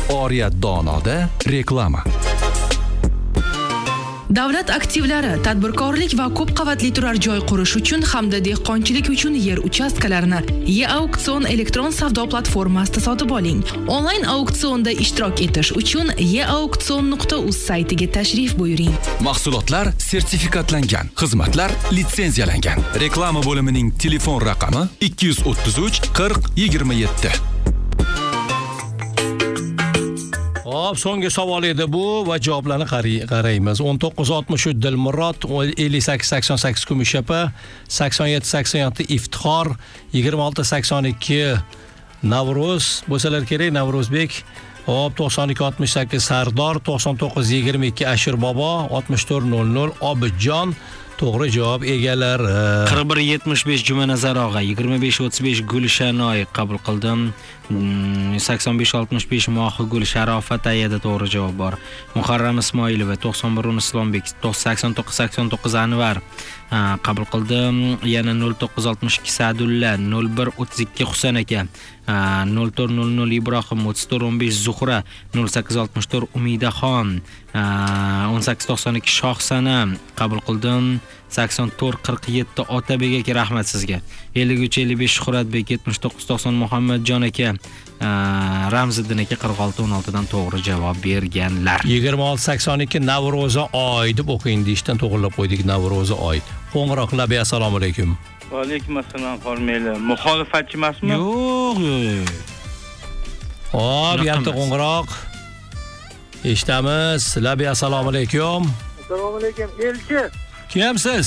Oriyat Donoda reklama. Davlat aktivlari, tadbirkorlik va ko'p qavatli turar joy qurish uchun hamda dehqonchilik uchun yer uchastkalarini E-Auksion elektron savdo platformasida sotib oling. Onlayn auksionda ishtirok etish uchun eauksion.uz saytiga tashrif buyuring. Mahsulotlar sertifikatlangan, xizmatlar litsenziyalangan. Reklama bo'limining telefon raqami 233 40 27. Hop, so'nggi savol edi bu va javoblarni qaraymiz. 1963 Dilmurod, 5888 Kumushapa, 8787 Iftixor, 2682 Navruz bo'lsalar kerak, Navruzbek. Hop, 9268 Sardor, 9922 Ashir Bobo, 6400 Obidjon. To'g'ri javob egalari. 4175 Jumanazar og'a, 2535 Gulshanoy qabul qildim. 8565 Mohigul Sharofat ayada to'g'ri javob bor. Muharram Ismoilova, 91 Islombek, 8989 Anvar qabul qildim. Yana 0962 Sadulla, 0132 Husan aka, 0400 Ibrohim, 3415 Zuhra, 0864 Umidaxon, 1892 Shohsana qabul qildim. 8447 Otabek aka, rahmat sizga. 5355 Shuhratbek, 7990 Muhammadjon aka, Ramziddin aka 4616 dan to'g'ri javob berganlar. 2682 Navro'za oy deb o'qing deyishdan to'g'rilab qo'ydik. Navro'za oy. Qo'ng'iroqlar, assalomu alaykum. Va alaykum assalom, Formela. Muxolifatchi emasmi? Yo'q. Hop, bitta qo'ng'iroq. Eshitamiz. Labi, assalomu alaykum. Assalomu alaykum. Elchi. Kimsiz?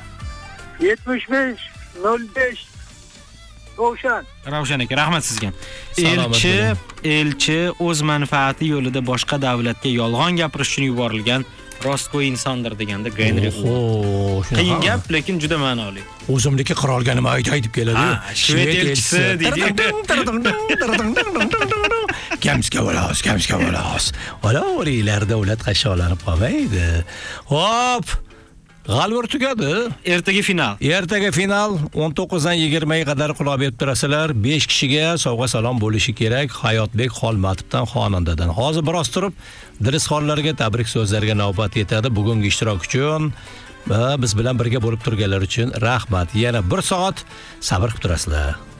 75 05 Ravshan aka, rahmat sizga. Elchi o'z manfaati yo'lida boshqa davlatga yolg'on gapirish uchun yuborilgan rostgo'y insondir deganda Genri. Qiyin gap, lekin juda ma'noli. O'zimniki qirolganimni aytib keladi. Shved elchisi deydi. Kamska bo'las. O'ringlar davlat qashshoqlanib qolmaydi. Hop. G'alvir tugadi. Ertaga final. 19 dan 20 ga qadar quloq berib turasizlar. 5 kishiga sovg'a salom bo'lishi kerak. Hayotbek Xolmatovdan, xonandadan. Hozir biroz turib Dirisxonlarga tabrik so'zlariga navbat yetadi. Bugungi ishtirok uchun va biz bilan birga bo'lib turganlar uchun rahmat. Yana 1 soat sabr qilib turasizlar.